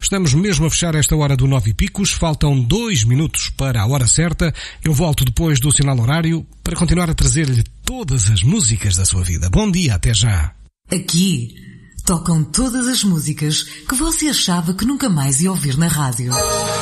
Estamos mesmo a fechar esta hora do 9 e picos, faltam 2 minutos para a hora certa. Eu volto depois do sinal horário para continuar a trazer-lhe todas as músicas da sua vida. Bom dia, até já. Aqui tocam todas as músicas que você achava que nunca mais ia ouvir na rádio.